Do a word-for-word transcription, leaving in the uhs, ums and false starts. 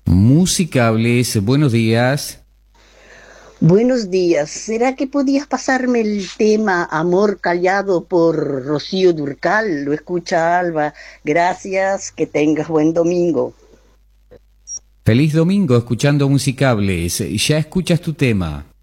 Musicables, buenos días. Buenos días. ¿Será que podías pasarme el tema Amor Callado por Rocío Durcal? Lo escucha Alba. Gracias, que tengas buen domingo. Feliz domingo escuchando Musicables. Ya escuchas tu tema.